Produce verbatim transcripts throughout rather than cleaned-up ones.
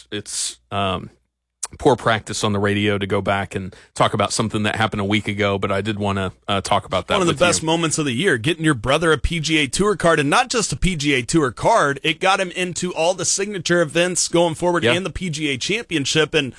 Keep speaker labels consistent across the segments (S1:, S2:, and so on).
S1: it's um, poor practice on the radio to go back and talk about something that happened a week ago, but I did want to uh, talk about that.
S2: One of the
S1: with
S2: best
S1: you.
S2: moments of the year, getting your brother a P G A Tour card, and not just a P G A Tour card, it got him into all the signature events going forward
S1: Yep.
S2: and the P G A Championship, and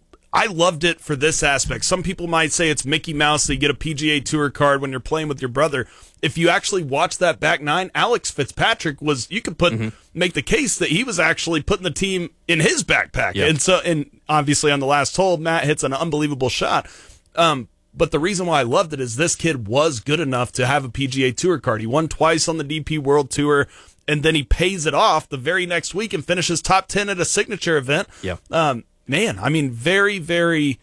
S2: I loved it for this aspect. Some people might say it's Mickey Mouse that you get a P G A Tour card when you're playing with your brother. If you actually watch that back nine, Alex Fitzpatrick was, you could put mm-hmm. make the case that he was actually putting the team in his backpack.
S1: Yep.
S2: And so, and obviously on the last hole, Matt hits an unbelievable shot. Um, but the reason why I loved it is this kid was good enough to have a P G A Tour card. He won twice on the D P World Tour, and then he pays it off the very next week and finishes top ten at a signature event.
S1: Yeah.
S2: Um, man, I mean, very, very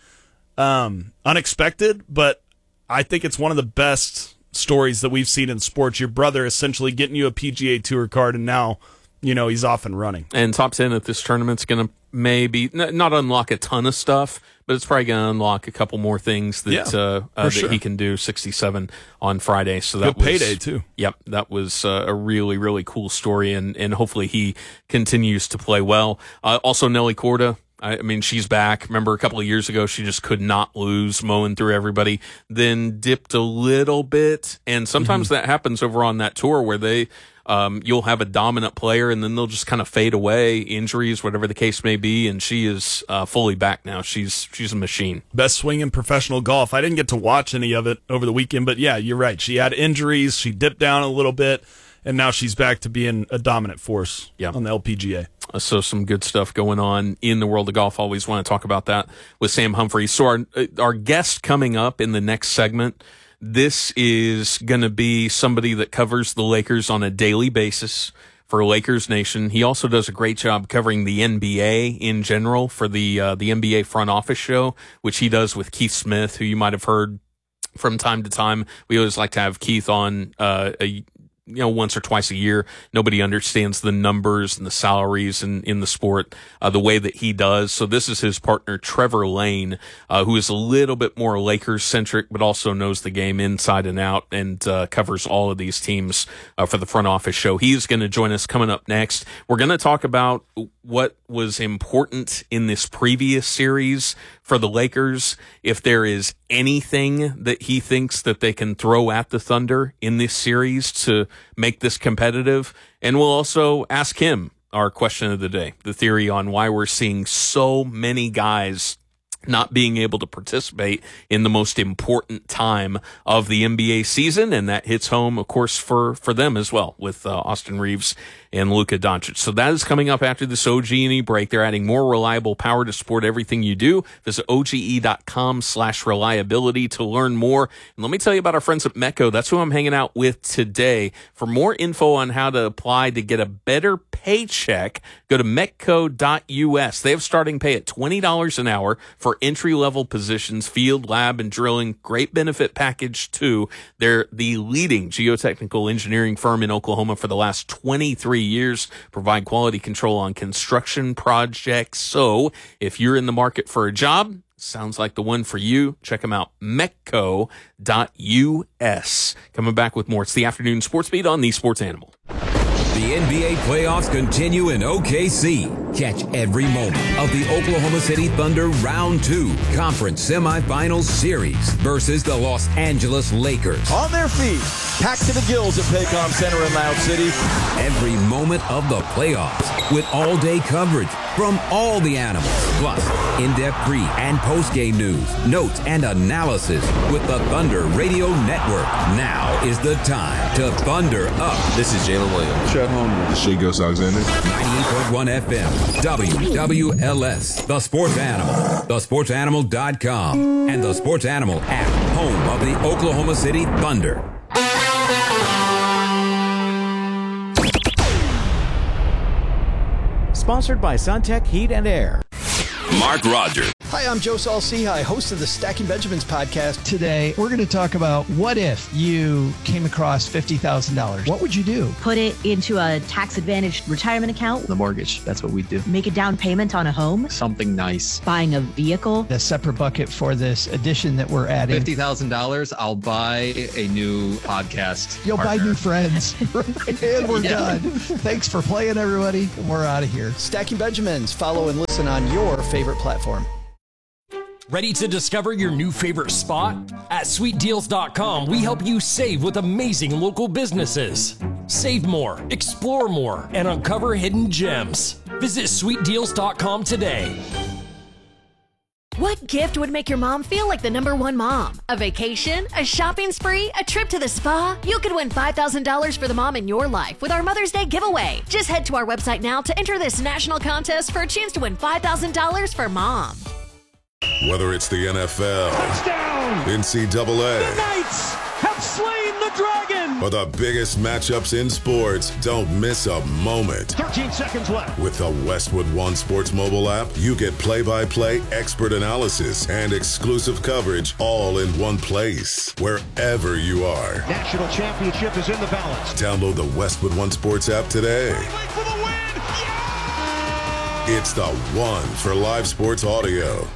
S2: um, unexpected, but I think it's one of the best stories that we've seen in sports. Your brother essentially getting you a P G A Tour card, and now, you know, he's off and running.
S1: And top ten at this tournament's going to maybe n- not unlock a ton of stuff, but it's probably going to unlock a couple more things that
S2: Yeah,
S1: uh, uh, that
S2: sure.
S1: he can do. sixty-seven on Friday, so that
S2: Good
S1: was
S2: payday too.
S1: Yep, that was uh, a really really cool story, and and hopefully he continues to play well. Uh, also, Nelly Korda. I mean, she's back. Remember a couple of years ago, she just could not lose, mowing through everybody, then dipped a little bit. And sometimes mm-hmm. that happens over on that tour where they, um, you'll have a dominant player and then they'll just kind of fade away, injuries, whatever the case may be. And she is uh, fully back now. She's, she's a machine.
S2: Best swing in professional golf. I didn't get to watch any of it over the weekend, but yeah, you're right. She had injuries. She dipped down a little bit, and now she's back to being a dominant force
S1: yeah.
S2: on the L P G A.
S1: So some good stuff going on in the world of golf. Always want to talk about that with Sam Humphreys. So our our guest coming up in the next segment, this is going to be somebody that covers the Lakers on a daily basis for Lakers Nation. He also does a great job covering the N B A in general for the uh, the N B A front office show, which he does with Keith Smith, who you might have heard from time to time. We always like to have Keith on uh, a you know, once or twice a year. Nobody understands the numbers and the salaries in, in the sport uh, the way that he does. So this is his partner, Trevor Lane, uh, who is a little bit more Lakers-centric, but also knows the game inside and out and uh, covers all of these teams uh, for the front office show. He's going to join us coming up next. We're going to talk about what was important in this previous series for the Lakers, if there is anything that he thinks that they can throw at the Thunder in this series to make this competitive. And we'll also ask him our question of the day, the theory on why we're seeing so many guys not being able to participate in the most important time of the N B A season. And that hits home, of course, for, for them as well with uh, Austin Reeves and Luka Doncic. So that is coming up after this O G and E break. They're adding more reliable power to support everything you do. Visit O G E dot com slash reliability to learn more. And let me tell you about our friends at Metco. That's who I'm hanging out with today. For more info on how to apply to get a better paycheck, go to metco dot U S. They have starting pay at twenty dollars an hour for entry-level positions, field, lab, and drilling. Great benefit package, too. They're the leading geotechnical engineering firm in Oklahoma for the last twenty-three years, provide quality control on construction projects. So if you're in the market for a job, sounds like the one for you. Check them out, metco dot U S. Coming back with more. It's the Afternoon Sports Beat on the Sports Animal.
S3: The N B A playoffs continue in O K C. Catch every moment of the Oklahoma City Thunder Round two Conference Semifinals Series versus the Los Angeles Lakers.
S4: On their feet, packed to the gills at Paycom Center in Loud City.
S3: Every moment of the playoffs with all-day coverage from all the animals. Plus, in-depth pre- and post-game news, notes, and analysis with the Thunder Radio Network. Now is the time to Thunder Up.
S5: This is Jalen Williams.
S6: Chet Holmgren.
S5: Shea Gilgeous-Alexander.
S3: ninety-eight point one F M, W W L S, The Sports Animal, the sports animal dot com, and the Sports Animal app, home of the Oklahoma City Thunder.
S7: Sponsored by Suntech Heat and Air.
S3: Mark Rogers.
S8: Hi, I'm Joe Saul-Sehy, host of the Stacking Benjamins podcast.
S9: Today, we're going to talk about what if you came across fifty thousand dollars? What would you do?
S10: Put it into a tax-advantaged retirement account.
S9: The mortgage, that's what we do.
S10: Make a down payment on a home.
S9: Something nice.
S10: Buying a vehicle.
S9: A separate bucket for this addition that we're adding.
S11: fifty thousand dollars, I'll buy a new podcast
S9: You'll
S11: partner.
S9: buy new friends. And we're yeah. done. Thanks for playing, everybody. We're out of here.
S8: Stacking Benjamins. Follow and listen listen on your favorite platform.
S5: Ready to discover your new favorite spot? At sweet deals dot com, we help you save with amazing local businesses. Save more, explore more, and uncover hidden gems. Visit sweet deals dot com today.
S6: What gift would make your mom feel like the number one mom? A vacation? A shopping spree? A trip to the spa? You could win five thousand dollars for the mom in your life with our Mother's Day giveaway. Just head to our website now to enter this national contest for a chance to win five thousand dollars for mom.
S12: Whether it's the N F L,
S13: touchdown,
S12: N C double A,
S13: the Knights have slain the dragon,
S12: or the biggest matchups in sports, don't miss a moment.
S13: thirteen seconds left.
S12: With the Westwood One Sports mobile app, you get play-by-play expert analysis and exclusive coverage all in one place, wherever you are.
S13: National championship is in the balance.
S12: Download the Westwood One Sports app today.
S13: For the win. Yeah!
S12: It's the one for live sports audio.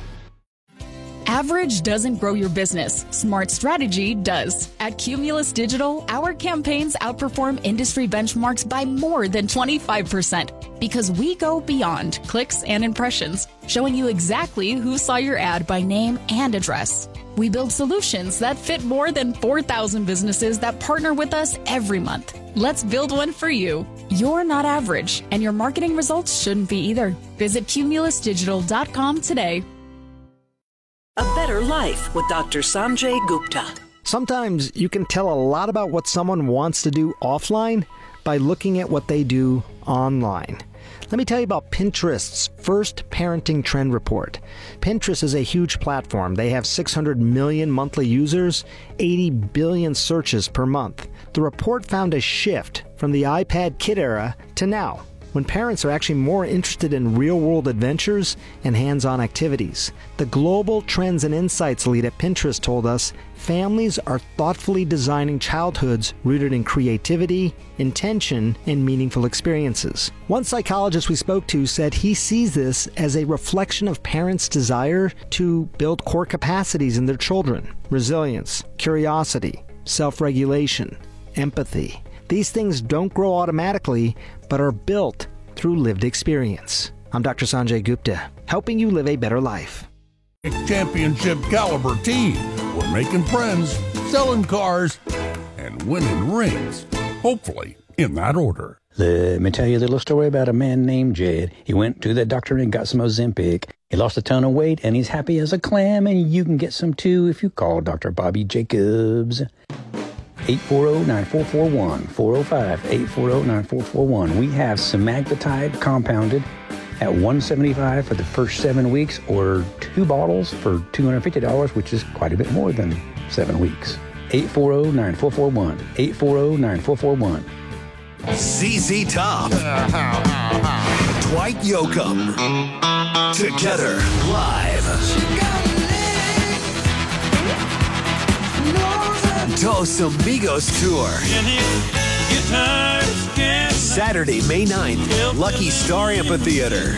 S14: Average doesn't grow your business. Smart strategy does. At Cumulus Digital, our campaigns outperform industry benchmarks by more than twenty-five percent because we go beyond clicks and impressions, showing you exactly who saw your ad by name and address. We build solutions that fit more than four thousand businesses that partner with us every month. Let's build one for you. You're not average, and your marketing results shouldn't be either. Visit cumulus digital dot com today.
S15: A Better Life with Doctor Sanjay Gupta.
S16: Sometimes you can tell a lot about what someone wants to do offline by looking at what they do online. Let me tell you about Pinterest's first parenting trend report. Pinterest is a huge platform. They have six hundred million monthly users, eighty billion searches per month. The report found a shift from the iPad kid era to now, when parents are actually more interested in real-world adventures and hands-on activities. The Global Trends and Insights lead at Pinterest told us families are thoughtfully designing childhoods rooted in creativity, intention, and meaningful experiences. One psychologist we spoke to said he sees this as a reflection of parents' desire to build core capacities in their children: resilience, curiosity, self-regulation, empathy. These things don't grow automatically, but are built through lived experience. I'm Doctor Sanjay Gupta, helping you live a better life.
S17: Championship caliber team. We're making friends, selling cars, and winning rings. Hopefully, in that order.
S18: Let me tell you a little story about a man named Jed. He went to the doctor and got some Ozempic. He lost a ton of weight, and he's happy as a clam, and you can get some too if you call Doctor Bobby Jacobs. eight four zero, nine four four one, four zero five, eight four zero, nine four four one. We have semaglutide compounded at one hundred seventy-five dollars for the first seven weeks, or two bottles for two hundred fifty dollars, which is quite a bit more than seven weeks. eight four zero, nine four four one, eight four zero, nine four four one.
S19: Z Z Top. Dwight Yoakam. Together, live. Dos Amigos Tour. Saturday, May ninth, Lucky Star Amphitheater.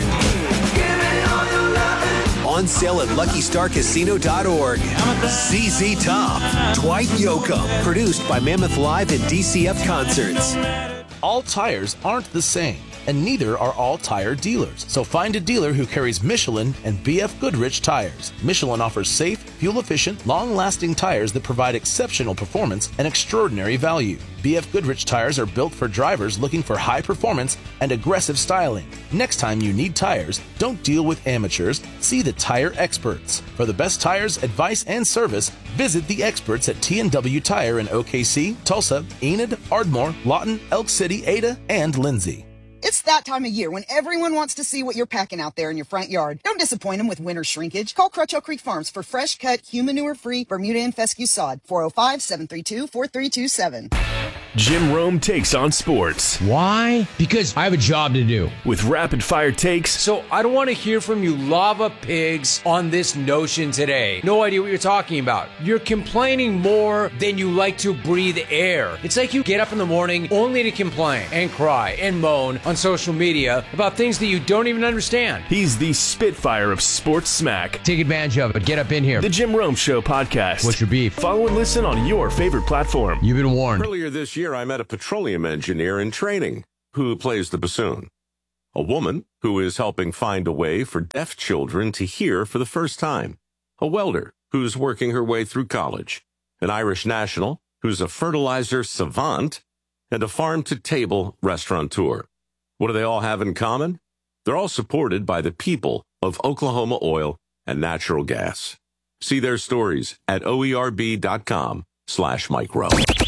S19: On sale at lucky star casino dot org. Z Z Top. Dwight Yoakam. Produced by Mammoth Live and D C F Concerts.
S20: All tires aren't the same, and neither are all tire dealers. So find a dealer who carries Michelin and B F Goodrich tires. Michelin offers safe, fuel-efficient, long-lasting tires that provide exceptional performance and extraordinary value. B F Goodrich tires are built for drivers looking for high performance and aggressive styling. Next time you need tires, don't deal with amateurs. See the tire experts. For the best tires, advice, and service, visit the experts at T and W Tire in O K C, Tulsa, Enid, Ardmore, Lawton, Elk City, Ada, and Lindsay.
S21: It's that time of year when everyone wants to see what you're packing out there in your front yard. Don't disappoint them with winter shrinkage. Call Crutcho Creek Farms for fresh cut, human manure-free Bermuda and fescue sod. four oh five, seven three two, four three two seven.
S22: Jim Rome takes on sports.
S23: Why? Because I have a job to do.
S22: With rapid fire takes.
S23: So I don't want to hear from you lava pigs on this notion today. No idea what you're talking about. You're complaining more than you like to breathe air. It's like you get up in the morning only to complain and cry and moan on social media about things that you don't even understand.
S22: He's the Spitfire of sports smack.
S23: Take advantage of it. Get up in here.
S22: The Jim Rome Show podcast.
S23: What's your beef?
S22: Follow and listen on your favorite platform.
S23: You've been warned.
S24: Earlier this year, I met a petroleum engineer in training who plays the bassoon.
S1: a woman who is helping find a way for deaf children to hear for the first time, a welder who's working her way through college, an Irish national who's a fertilizer savant, and a farm-to-table restaurateur. What do they all have in common? They're all supported by the people of Oklahoma Oil and Natural Gas. See their stories at oerb.com slash micro.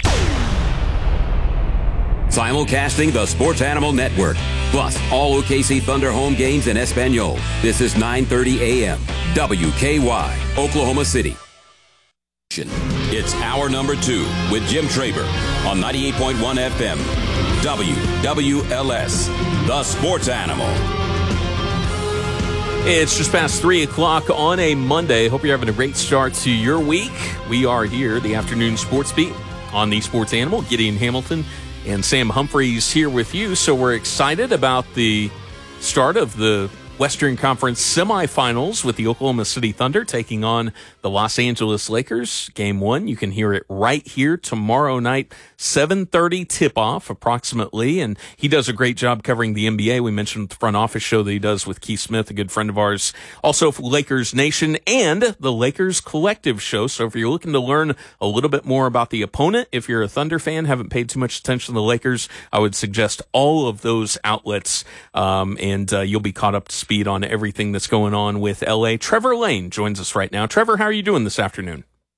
S3: Simulcasting the Sports Animal Network, plus all O K C Thunder home games in Espanol. This is nine thirty a.m. W K Y, Oklahoma City. It's hour number two with Jim Traber on ninety-eight point one F M. W W L S, the Sports Animal.
S2: It's just past three o'clock on a Monday. Hope you're having a great start to your week. We are here, the afternoon sports beat on the Sports Animal. Gideon Hamilton and Sam Humphreys here with you. So we're excited about the start of the Western Conference semifinals with the Oklahoma City Thunder taking on the Los Angeles Lakers. Game one, you can hear it right here tomorrow night, seven thirty tip-off approximately, and he does a great job covering the N B A. We mentioned the front office show that he does with Keith Smith, a good friend of ours, also for Lakers Nation and the Lakers Collective show. So if you're looking to learn a little bit more about the opponent, if you're a Thunder fan, haven't paid too much attention to the Lakers, I would suggest all of those outlets, um, and uh, you'll be caught up to speed on everything that's going on with L A. Trevor Lane joins us right now. Trevor, how are you doing this afternoon?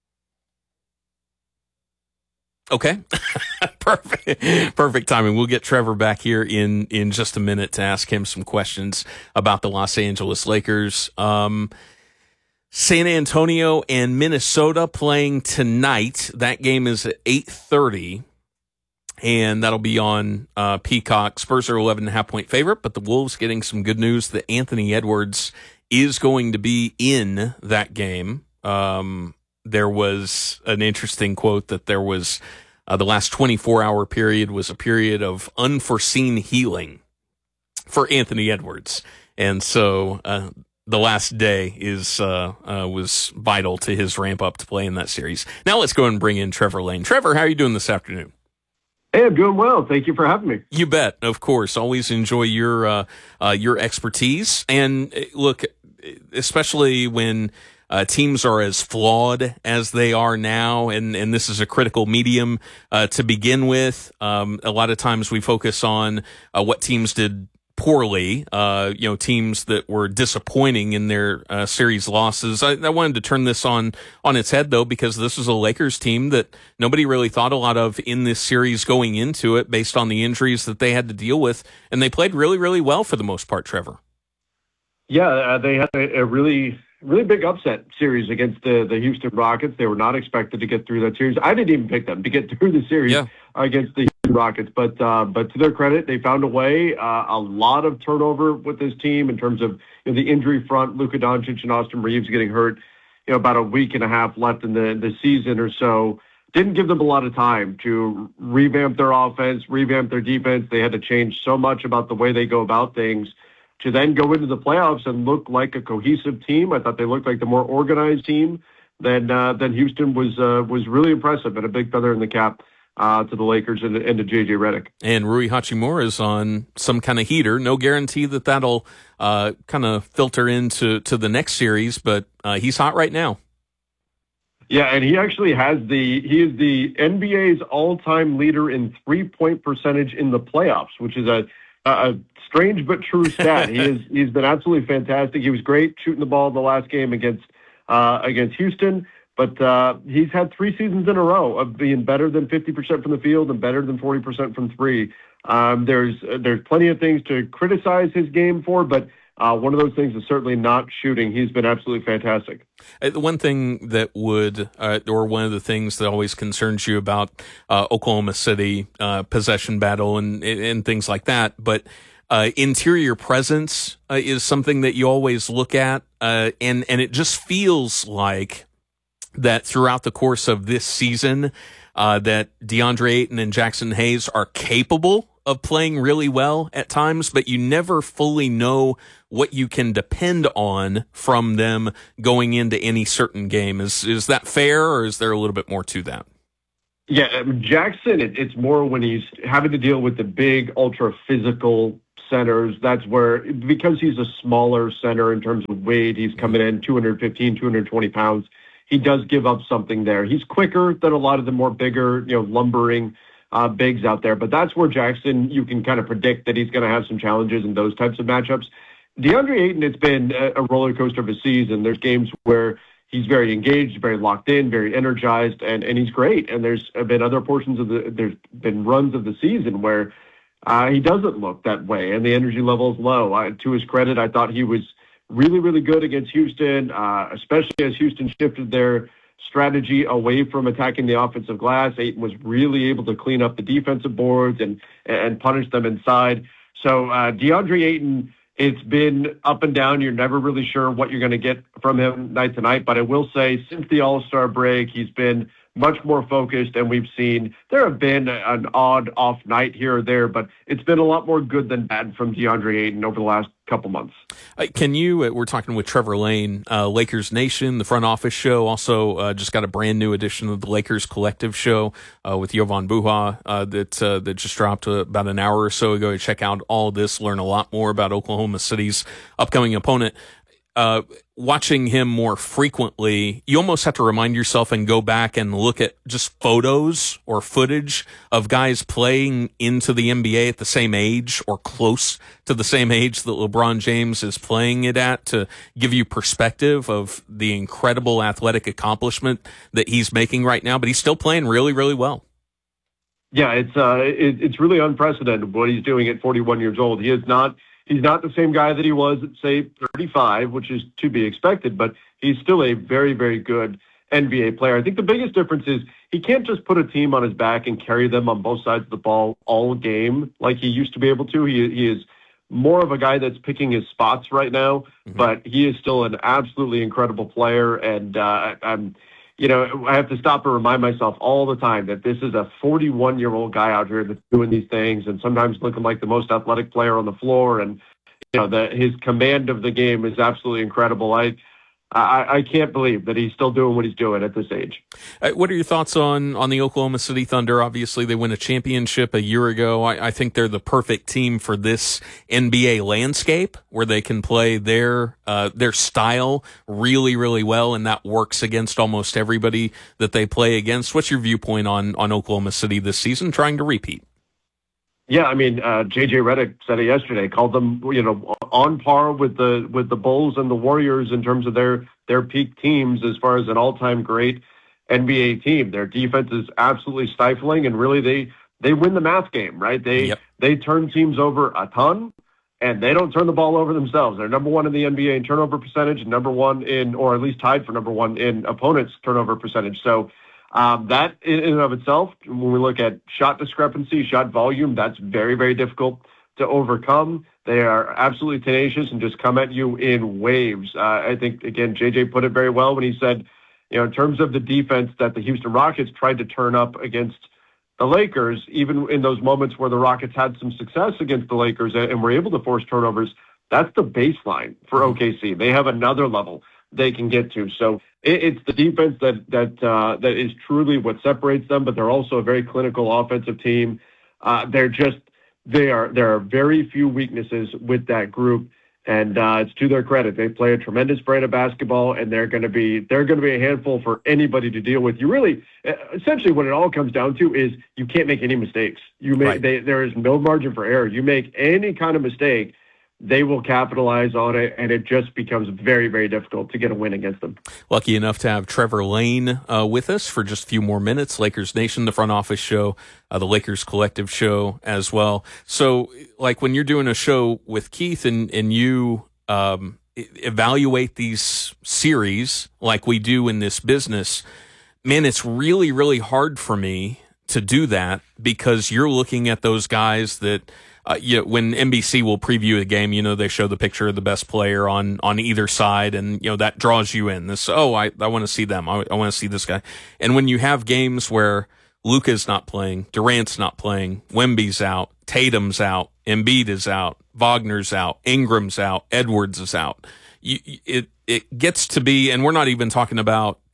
S2: Okay. Perfect. Perfect timing. We'll get Trevor back here in, in just a minute to ask him some questions about the Los Angeles Lakers. Um, San Antonio and Minnesota playing tonight. That game is at eight thirty. And that'll be on uh, Peacock. Spurs are eleven and a half point favorite, but the Wolves getting some good news that Anthony Edwards is going to be in that game. Um, there was an interesting quote that there was uh, the last twenty-four hour period was a period of unforeseen healing for Anthony Edwards. And so uh, the last day is uh, uh, was vital to his ramp up to play in that series. Now let's go and bring in Trevor Lane. Trevor, how are you doing this afternoon?
S4: Hey, I'm doing well. Thank you for having me.
S2: You bet. Of course. Always enjoy your uh, uh, your expertise. And look, especially when uh, teams are as flawed as they are now, and, and this is a critical medium uh, to begin with. Um, a lot of times we focus on uh, what teams did poorly, uh, you know, teams that were disappointing in their uh, series losses. I, I wanted to turn this on on its head, though, because this is a Lakers team that nobody really thought a lot of in this series going into it based on the injuries that they had to deal with, and they played really, really well for the most part, Trevor.
S4: Yeah, uh, they had a, a really, really big upset series against the, the Houston Rockets. They were not expected to get through that series. I didn't even pick them to get through the series yeah. against the Rockets, but uh, but to their credit, they found a way. Uh, a lot of turnover with this team in terms of you know, the injury front. Luka Doncic and Austin Reeves getting hurt. You know, about a week and a half left in the the season or so. Didn't give them a lot of time to revamp their offense, revamp their defense. They had to change so much about the way they go about things to then go into the playoffs and look like a cohesive team. I thought they looked like the more organized team than uh, than Houston was uh, was really impressive and a big feather in the cap. Uh, to the Lakers and, and to J J Redick.
S2: And Rui Hachimura is on some kind of heater. No guarantee that that'll uh, kind of filter into to the next series, but uh, he's hot right now.
S4: Yeah, and he actually has the he is the N B A's all-time leader in three-point percentage in the playoffs, which is a a strange but true stat. he is he's been absolutely fantastic. He was great shooting the ball in the last game against uh, against Houston. But uh, he's had three seasons in a row of being better than fifty percent from the field and better than forty percent from three. Um, there's uh, there's plenty of things to criticize his game for, but uh, one of those things is certainly not shooting. He's been absolutely fantastic.
S2: Uh, the one thing that would, uh, or one of the things that always concerns you about uh, Oklahoma City uh, possession battle and and things like that, but uh, interior presence uh, is something that you always look at, uh, and and it just feels like that throughout the course of this season, uh, that DeAndre Ayton and Jackson Hayes are capable of playing really well at times, but you never fully know what you can depend on from them going into any certain game. Is is that fair, or is there a little bit more to that?
S4: Yeah, Jackson, it, it's more when he's having to deal with the big, ultra-physical centers, that's where, because he's a smaller center in terms of weight, he's coming in two fifteen, two twenty pounds. He does give up something there. He's quicker than a lot of the more bigger, you know, lumbering uh, bigs out there. But that's where Jackson, you can kind of predict that he's going to have some challenges in those types of matchups. DeAndre Ayton, it's been a roller coaster of a season. There's games where he's very engaged, very locked in, very energized, and, and he's great. And there's been other portions of the, there's been runs of the season where uh, he doesn't look that way and the energy level is low. I, to his credit, I thought he was really, really good against Houston, uh, especially as Houston shifted their strategy away from attacking the offensive glass. Ayton was really able to clean up the defensive boards and, and punish them inside. So uh, DeAndre Ayton, it's been up and down. You're never really sure what you're going to get from him night to night. But I will say, since the All-Star break, he's been much more focused, and we've seen there have been an odd off night here or there, but it's been a lot more good than bad from DeAndre Ayton over the last couple months.
S2: Uh, can you, uh, we're talking with Trevor Lane, uh, Lakers Nation, the front office show, also uh, just got a brand new edition of the Lakers Collective show uh, with Jovan Buha uh, that, uh, that just dropped uh, about an hour or so ago. Check out all of this, learn a lot more about Oklahoma City's upcoming opponent. Uh, watching him more frequently, you almost have to remind yourself and go back and look at just photos or footage of guys playing into the N B A at the same age or close to the same age that LeBron James is playing it at to give you perspective of the incredible athletic accomplishment that he's making right now. But he's still playing really, really well.
S4: Yeah, it's uh, it, it's really unprecedented what he's doing at forty-one years old. He is not. He's not the same guy that he was at, say, thirty-five, which is to be expected, but he's still a very, very good N B A player. I think the biggest difference is he can't just put a team on his back and carry them on both sides of the ball all game like he used to be able to. He, he is more of a guy that's picking his spots right now, mm-hmm. but he is still an absolutely incredible player, and uh, I'm you know, I have to stop and remind myself all the time that this is a forty-one-year-old guy out here that's doing these things and sometimes looking like the most athletic player on the floor. And, you know, the, his command of the game is absolutely incredible. I, I, I can't believe that he's still doing what he's doing at this age.
S2: Uh, what are your thoughts on, on the Oklahoma City Thunder? Obviously, they win a championship a year ago. I, I think they're the perfect team for this N B A landscape where they can play their uh, their style really, really well, and that works against almost everybody that they play against. What's your viewpoint on, on Oklahoma City this season, trying to repeat?
S4: Yeah, I mean, uh, J J Redick said it yesterday, called them, you know, on par with the with the Bulls and the Warriors in terms of their their peak teams as far as an all-time great N B A team. Their defense is absolutely stifling, and really they they win the math game, right? They yep. they turn teams over a ton, and they don't turn the ball over themselves. They're number one in the N B A in turnover percentage, and number one in, or at least tied for number one in opponents' turnover percentage. So. Um, that in and of itself, when we look at shot discrepancy, shot volume, that's very, very difficult to overcome. They are absolutely tenacious and just come at you in waves. Uh, I think, again, J J put it very well when he said, you know, in terms of the defense that the Houston Rockets tried to turn up against the Lakers, even in those moments where the Rockets had some success against the Lakers and were able to force turnovers, that's the baseline for O K C. They have another level they can get to. So it, it's the defense that that uh, that is truly what separates them, but they're also a very clinical offensive team. Uh, they're just they are there are very few weaknesses with that group, and uh, it's to their credit. They play a tremendous brand of basketball, and they're going to be they're going to be a handful for anybody to deal with. You really essentially what it all comes down to is you can't make any mistakes. You make right. they, there is no margin for error. You make any kind of mistake, they will capitalize on it, and it just becomes very, very difficult to get a win against them.
S2: Lucky enough to have Trevor Lane uh, with us for just a few more minutes. Lakers Nation, the front office show, uh, the Lakers Collective show as well. So, like, when you're doing a show with Keith and, and you um, evaluate these series like we do in this business, man, it's really, really hard for me to do that because you're looking at those guys that – Uh, you know, when N B C will preview a game, you know, they show the picture of the best player on, on either side, and, you know, that draws you in. This, oh, I, I want to see them. I, I want to see this guy. And when you have games where Luka's not playing, Durant's not playing, Wemby's out, Tatum's out, Embiid is out, Wagner's out, Ingram's out, Edwards is out, you, it, it gets to be, and we're not even talking about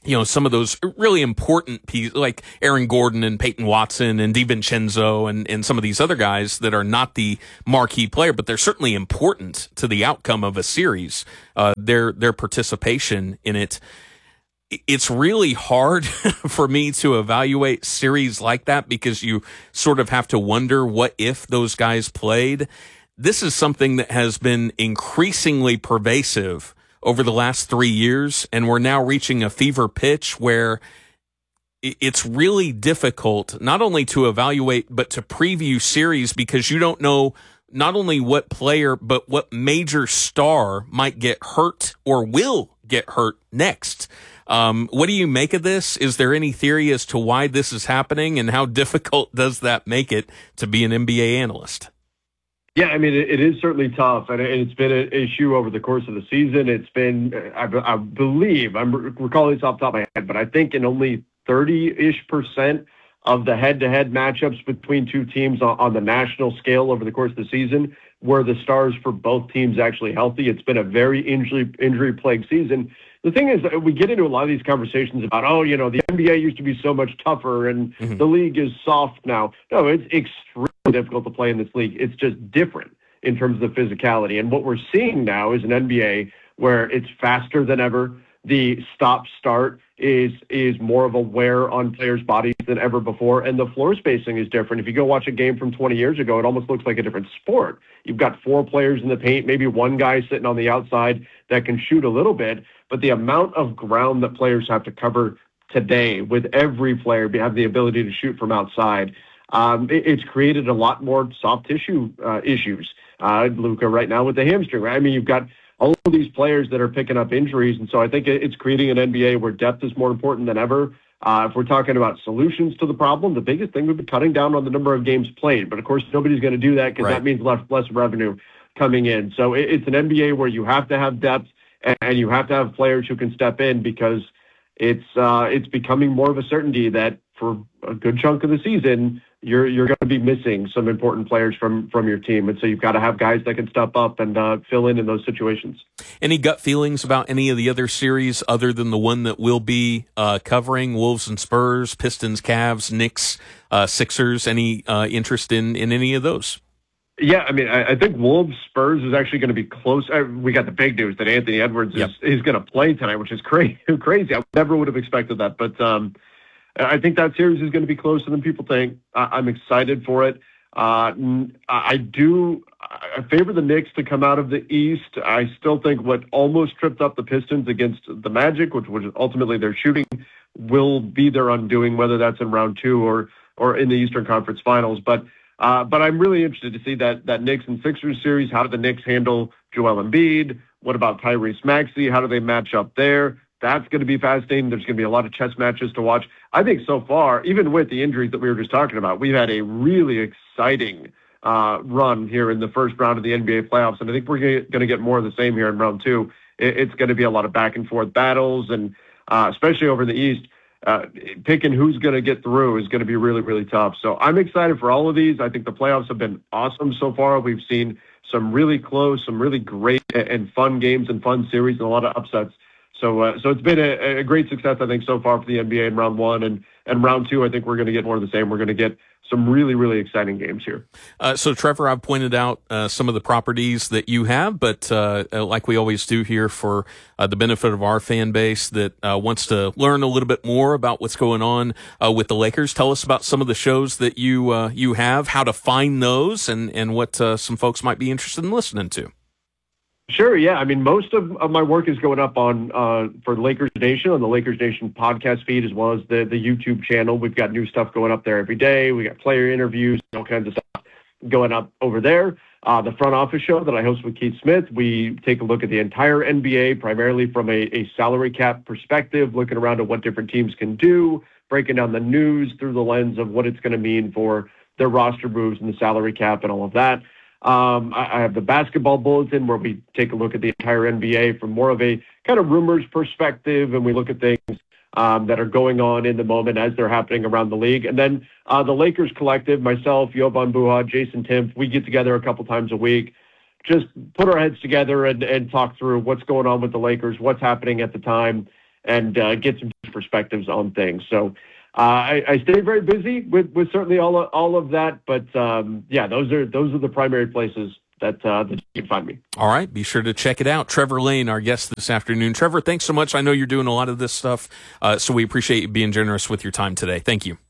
S2: you know, some of those really important pieces like Aaron Gordon and Peyton Watson and DiVincenzo and, and some of these other guys that are not the marquee player, but they're certainly important to the outcome of a series, uh, their, their participation in it. It's really hard for me to evaluate series like that because you sort of have to wonder what if those guys played. This is something that has been increasingly pervasive over the last three years, and we're now reaching a fever pitch where it's really difficult not only to evaluate but to preview series because you don't know not only what player but what major star might get hurt or will get hurt next. Um, what do you make of this? Is there any theory as to why this is happening, and how difficult does that make it to be an N B A analyst?
S4: Yeah, I mean, it, it is certainly tough, and it's been an issue over the course of the season. It's been, I, I believe, I'm recalling this off the top of my head, but I think in only thirty-ish percent of the head-to-head matchups between two teams on, on the national scale over the course of the season were the stars for both teams actually healthy. It's been a very injury, injury-plagued season. The thing is, we get into a lot of these conversations about, oh, you know, the N B A used to be so much tougher and mm-hmm. the league is soft now. No, it's extremely difficult to play in this league. It's just different in terms of the physicality. And what we're seeing now is an N B A where it's faster than ever. The stop-start is is more of a wear on players' bodies than ever before, and the floor spacing is different. If you go watch a game from twenty years ago, it almost looks like a different sport. You've got four players in the paint, maybe one guy sitting on the outside that can shoot a little bit, but the amount of ground that players have to cover today with every player have the ability to shoot from outside, um, it, it's created a lot more soft tissue uh, issues. Uh, Luka right now with the hamstring, right? I mean, you've got all of these players that are picking up injuries, and so I think it's creating an N B A where depth is more important than ever. Uh, if we're talking about solutions to the problem, the biggest thing would be cutting down on the number of games played. But, of course, nobody's going to do that because right. that means less, less revenue coming in. So it, it's an N B A where you have to have depth and, and you have to have players who can step in because it's uh, it's becoming more of a certainty that for a good chunk of the season, you're you're going to be missing some important players from from your team, and so you've got to have guys that can step up and uh, fill in in those situations.
S2: Any gut feelings about any of the other series other than the one that we'll be uh, covering? Wolves and Spurs, Pistons, Cavs, Knicks, uh, Sixers. Any uh, interest in in any of those?
S4: Yeah, I mean, I, I think Wolves Spurs is actually going to be close. I, we got the big news that Anthony Edwards yep. is is going to play tonight, which is crazy. Crazy. I never would have expected that, but. Um, I think that series is going to be closer than people think. I'm excited for it. Uh, I do I favor the Knicks to come out of the East. I still think what almost tripped up the Pistons against the Magic, which was ultimately their shooting, will be their undoing, whether that's in round two or or in the Eastern Conference Finals. But uh, but I'm really interested to see that that Knicks and Sixers series. How do the Knicks handle Joel Embiid? What about Tyrese Maxey? How do they match up there? That's going to be fascinating. There's going to be a lot of chess matches to watch. I think so far, even with the injuries that we were just talking about, we've had a really exciting uh, run here in the first round of the N B A playoffs, and I think we're going to get more of the same here in round two. It's going to be a lot of back-and-forth battles, and uh, especially over in the East, uh, picking who's going to get through is going to be really, really tough. So I'm excited for all of these. I think the playoffs have been awesome so far. We've seen some really close, some really great and fun games and fun series and a lot of upsets. So uh, so it's been a, a great success, I think, so far for the N B A in round one. And, and round two, I think we're going to get more of the same. We're going to get some really, really exciting games here.
S2: Uh, so, Trevor, I've pointed out uh, some of the properties that you have, but uh, like we always do here for uh, the benefit of our fan base that uh, wants to learn a little bit more about what's going on uh, with the Lakers, tell us about some of the shows that you uh, you have, how to find those, and, and what uh, some folks might be interested in listening to.
S4: Sure, yeah. I mean, most of, of my work is going up on uh, for Lakers Nation on the Lakers Nation podcast feed as well as the, the YouTube channel. We've got new stuff going up there every day. We got player interviews, all kinds of stuff going up over there. Uh, the front office show that I host with Keith Smith, we take a look at the entire N B A, primarily from a, a salary cap perspective, looking around at what different teams can do, breaking down the news through the lens of what it's going to mean for their roster moves and the salary cap and all of that. Um, I, I have the basketball bulletin where we take a look at the entire N B A from more of a kind of rumors perspective, and we look at things um, that are going on in the moment as they're happening around the league. And then uh, the Lakers Collective, myself, Jovan Buha, Jason Timpf, we get together a couple times a week, just put our heads together and, and talk through what's going on with the Lakers, what's happening at the time, and uh, get some perspectives on things. So uh, I, I stay very busy with, with certainly all of, all of that. But um, yeah, those are those are the primary places that, uh, that you can find me.
S2: All right. Be sure to check it out. Trevor Lane, our guest this afternoon. Trevor, thanks so much. I know you're doing a lot of this stuff, uh, so we appreciate you being generous with your time today. Thank you.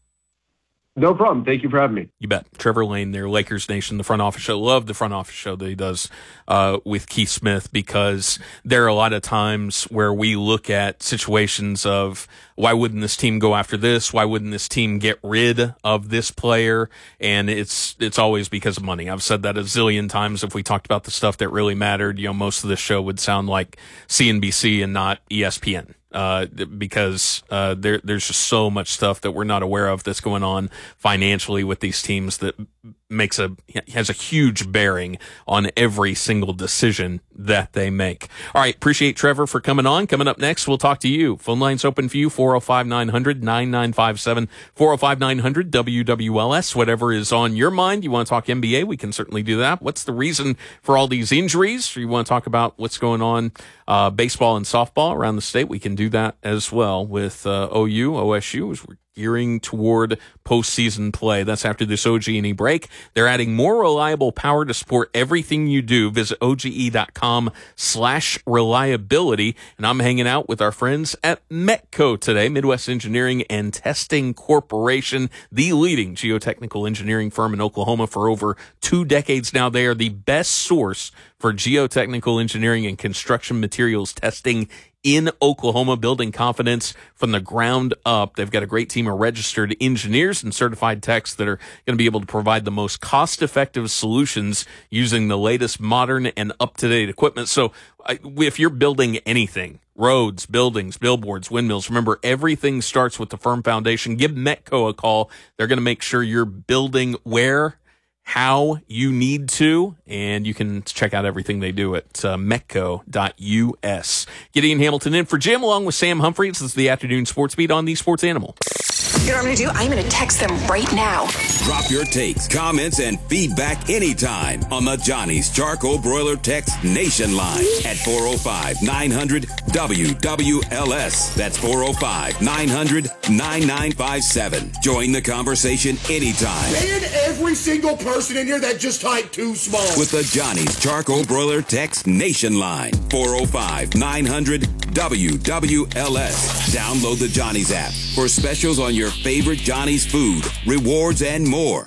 S4: No problem. Thank you for having me.
S2: You bet. Trevor Lane there, Lakers Nation, the front office show. Love the front office show that he does uh, with Keith Smith, because there are a lot of times where we look at situations of why wouldn't this team go after this? Why wouldn't this team get rid of this player? And it's it's always because of money. I've said that a zillion times. If we talked about the stuff that really mattered, you know, most of this show would sound like C N B C and not E S P N. Uh, because uh, there, there's just so much stuff that we're not aware of that's going on financially with these teams that makes a has a huge bearing on every single decision that they make. All right, appreciate Trevor for coming on. Coming up next, we'll talk to you. Phone lines open for you, four oh five, nine hundred, nine nine five seven, four oh five, nine hundred, W W L S. Whatever is on your mind. You want to talk N B A, we can certainly do that. What's the reason for all these injuries? Or you want to talk about what's going on uh, baseball and softball around the state? We can do that as well with uh, O U, O S U, as we're gearing toward postseason play. That's after this O G and E break. They're adding more reliable power to support everything you do. Visit O G E dot com slash reliability. And I'm hanging out with our friends at Metco today, Midwest Engineering and Testing Corporation, the leading geotechnical engineering firm in Oklahoma for over two decades now. They are the best source for geotechnical engineering and construction materials testing in Oklahoma, building confidence from the ground up. They've got a great team of registered engineers and certified techs that are going to be able to provide the most cost-effective solutions using the latest modern and up-to-date equipment. So if you're building anything, roads, buildings, billboards, windmills, remember, everything starts with the firm foundation. Give Metco a call. They're going to make sure you're building where, how you need to, and you can check out everything they do at uh, metco dot U S. Gideon Hamilton in for Jim, along with Sam Humphreys. This is the Afternoon Sports Beat on the Sports Animal.
S7: You know what I'm going to do? I'm going to text them right now.
S3: Drop your takes, comments, and feedback anytime on the Johnny's Charcoal Broiler Text Nation line at four oh five, nine hundred, W W L S. That's four oh five, nine hundred, nine nine five seven. Join the conversation anytime.
S10: Ban every single person in here that just typed too small.
S3: With the Johnny's Charcoal Broiler Text Nation line, four oh five, nine hundred, W W L S. Download the Johnny's app for specials on your favorite Johnny's food, rewards, and more.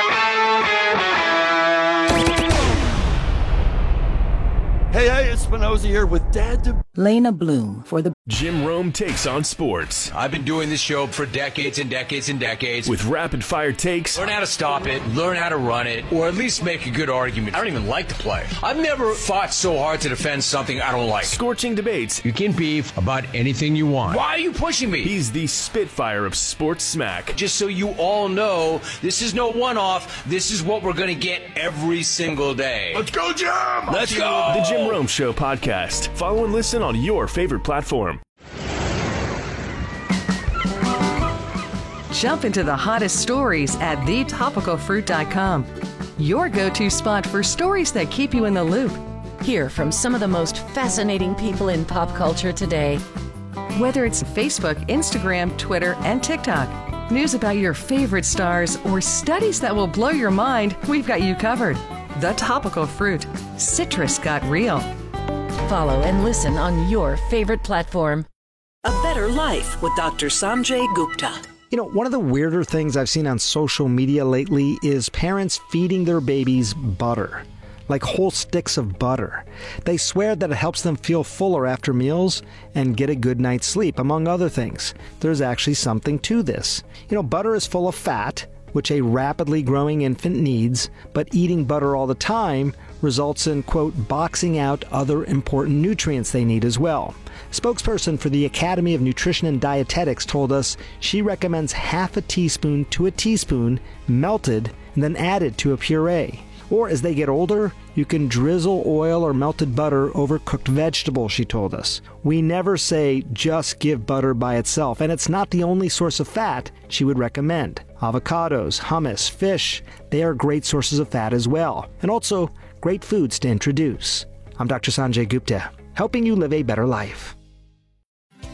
S11: Hey, hey, it's Spinoza here with Dad to
S22: Lena Bloom for the Jim Rome Takes on Sports.
S23: I've been doing this show for decades and decades and decades.
S22: With rapid fire takes.
S23: Learn how to stop it, learn how to run it, or at least make a good argument. I don't even like to play. I've never fought so hard to defend something I don't like.
S22: Scorching debates.
S23: You can beef about anything you want. Why are you pushing me?
S22: He's the Spitfire of Sports Smack.
S23: Just so you all know, this is no one-off. This is what we're going to get every single day.
S10: Let's go, Jim!
S23: Let's go!
S22: The Jim Rome Show podcast. Follow and listen on your favorite platform.
S24: Jump into the hottest stories at the topical fruit dot com. Your go-to spot for stories that keep you in the loop.
S25: Hear from some of the most fascinating people in pop culture today.
S24: Whether it's Facebook, Instagram, Twitter, and TikTok, news about your favorite stars, or studies that will blow your mind, we've got you covered. The Topical Fruit. Citrus got real.
S25: Follow and listen on your favorite platform.
S15: A Better Life with Doctor Sanjay Gupta.
S16: You know, one of the weirder things I've seen on social media lately is parents feeding their babies butter, like whole sticks of butter. They swear that it helps them feel fuller after meals and get a good night's sleep, among other things. There's actually something to this. You know, butter is full of fat, which a rapidly growing infant needs, but eating butter all the time results in, quote, boxing out other important nutrients they need as well. Spokesperson for the Academy of Nutrition and Dietetics told us she recommends half a teaspoon to a teaspoon melted and then added to a puree. Or as they get older, you can drizzle oil or melted butter over cooked vegetables, she told us. We never say just give butter by itself, and it's not the only source of fat she would recommend. Avocados, hummus, fish, they are great sources of fat as well, and also great foods to introduce. I'm Doctor Sanjay Gupta, helping you live a better life.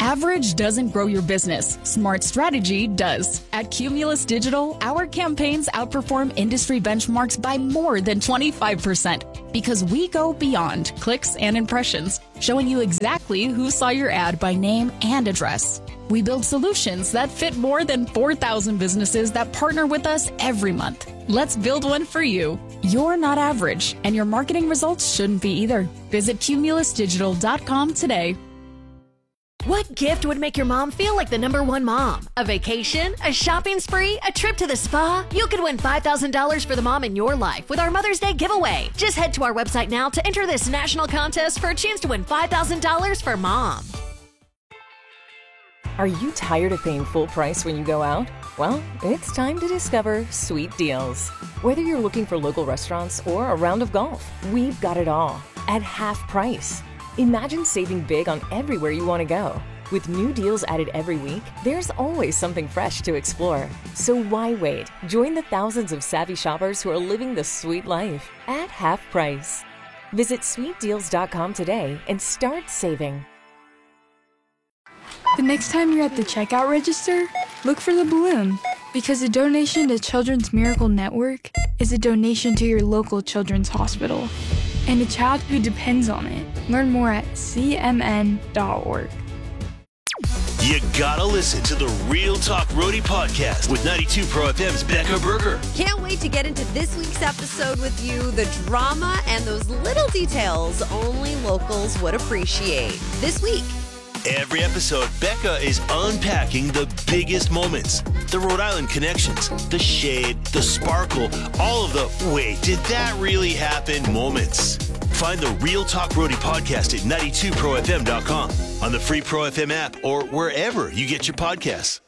S14: Average doesn't grow your business. Smart strategy does. At Cumulus Digital, our campaigns outperform industry benchmarks by more than twenty-five percent because we go beyond clicks and impressions, showing you exactly who saw your ad by name and address. We build solutions that fit more than four thousand businesses that partner with us every month. Let's build one for you. You're not average, and your marketing results shouldn't be either. Visit cumulus digital dot com today.
S5: What gift would make your mom feel like the number one mom? A vacation? A shopping spree? A trip to the spa? You could win five thousand dollars for the mom in your life with our Mother's Day giveaway. Just head to our website now to enter this national contest for a chance to win five thousand dollars for mom.
S6: Are you tired of paying full price when you go out? Well, it's time to discover Sweet Deals. Whether you're looking for local restaurants or a round of golf, we've got it all at half price. Imagine saving big on everywhere you want to go. With new deals added every week, there's always something fresh to explore. So why wait? Join the thousands of savvy shoppers who are living the sweet life at half price. Visit sweet deals dot com today and start saving.
S8: The next time you're at the checkout register, look for the balloon, because a donation to Children's Miracle Network is a donation to your local children's hospital and a child who depends on it. Learn more at c m n dot org.
S9: You gotta listen to the Real Talk Roadie podcast with ninety-two Pro F M's Becca Berger.
S13: Can't wait to get into this week's episode with you. The drama and those little details only locals would appreciate. This week,
S9: every episode, Becca is unpacking the biggest moments, the Rhode Island connections, the shade, the sparkle, all of the wait, did that really happen moments. Find the Real Talk Roadie podcast at ninety-two pro f m dot com, on the free Pro F M app, or wherever you get your podcasts.